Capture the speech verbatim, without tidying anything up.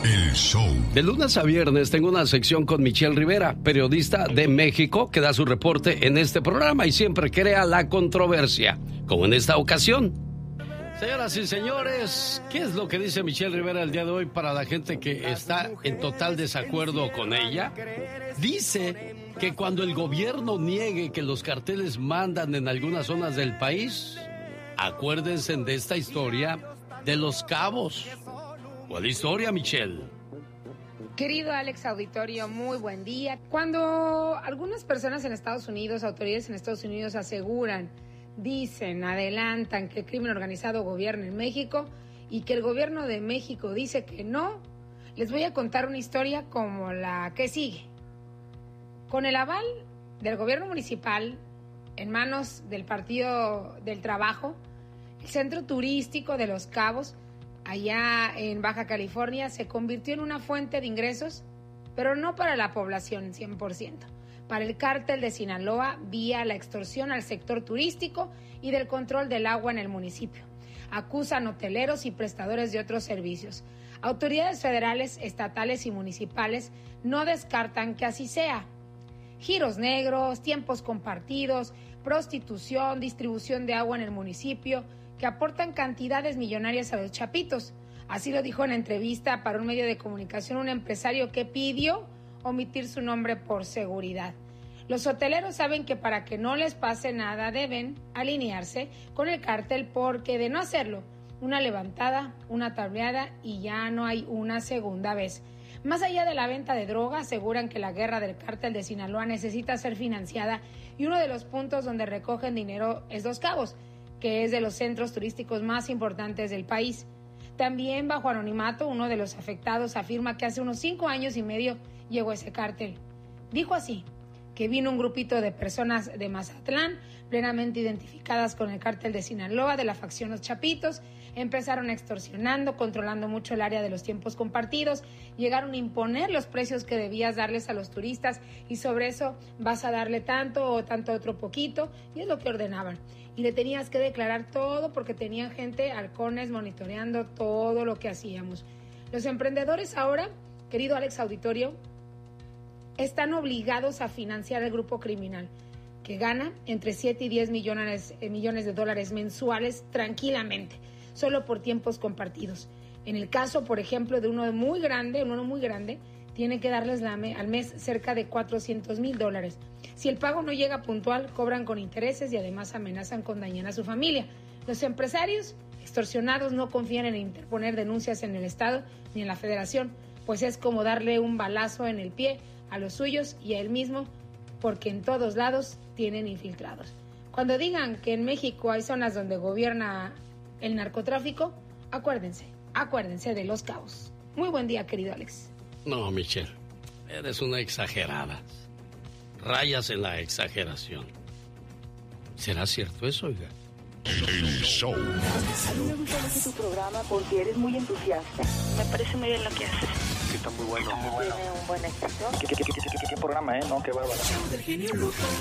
El show. De lunes a viernes tengo una sección con Michelle Rivera, periodista de México, que da su reporte en este programa y siempre crea la controversia, como en esta ocasión. Señoras y señores, ¿qué es lo que dice Michelle Rivera el día de hoy para la gente que está en total desacuerdo con ella? Dice que cuando el gobierno niegue que los carteles mandan en algunas zonas del país, acuérdense de esta historia de Los Cabos. ¿Cuál historia, Michelle? Querido Alex Auditorio, muy buen día. Cuando algunas personas en Estados Unidos, autoridades en Estados Unidos aseguran, dicen, adelantan que el crimen organizado gobierna en México y que el gobierno de México dice que no, les voy a contar una historia como la que sigue. Con el aval del gobierno municipal, en manos del Partido del Trabajo, el centro turístico de Los Cabos, allá en Baja California, se convirtió en una fuente de ingresos, pero no para la población cien por ciento. Para el cártel de Sinaloa, vía la extorsión al sector turístico y del control del agua en el municipio. Acusan hoteleros y prestadores de otros servicios. Autoridades federales, estatales y municipales no descartan que así sea. Giros negros, tiempos compartidos, prostitución, distribución de agua en el municipio, que aportan cantidades millonarias a los chapitos. Así lo dijo en entrevista para un medio de comunicación un empresario que pidió omitir su nombre por seguridad. Los hoteleros saben que para que no les pase nada deben alinearse con el cártel, porque de no hacerlo, una levantada, una tableada y ya no hay una segunda vez. Más allá de la venta de droga, aseguran que la guerra del cártel de Sinaloa necesita ser financiada y uno de los puntos donde recogen dinero es Los Cabos, que es de los centros turísticos más importantes del país. También bajo anonimato, uno de los afectados afirma que hace unos cinco años y medio llegó ese cártel. Dijo así, que vino un grupito de personas de Mazatlán, plenamente identificadas con el cártel de Sinaloa, de la facción Los Chapitos, empezaron extorsionando, controlando mucho el área de los tiempos compartidos, llegaron a imponer los precios que debías darles a los turistas y sobre eso vas a darle tanto o tanto otro poquito, y es lo que ordenaban. Y le tenías que declarar todo porque tenían gente, halcones, monitoreando todo lo que hacíamos. Los emprendedores ahora, querido Alex Auditorio, están obligados a financiar el grupo criminal, que gana entre siete y diez millones, eh, millones de dólares mensuales tranquilamente, solo por tiempos compartidos. En el caso, por ejemplo, de uno muy grande, uno muy grande, tiene que darles la me- al mes cerca de cuatrocientos mil dólares. Si el pago no llega puntual, cobran con intereses y además amenazan con dañar a su familia. Los empresarios extorsionados no confían en interponer denuncias en el Estado ni en la Federación, pues es como darle un balazo en el pie a los suyos y a él mismo, porque en todos lados tienen infiltrados. Cuando digan que en México hay zonas donde gobierna el narcotráfico, acuérdense, acuérdense de Los Cabos. Muy buen día, querido Alex. No, Michelle, eres una exagerada. Rayas en la exageración. ¿Será cierto eso, oiga? El show. A mí me gusta mucho tu programa porque eres muy entusiasta. Me parece muy bien lo que haces. Sí, está muy bueno. Está muy bueno. Tiene un buen éxito. ¿Qué, qué, qué, qué, qué, qué programa, eh? No, qué bárbaro.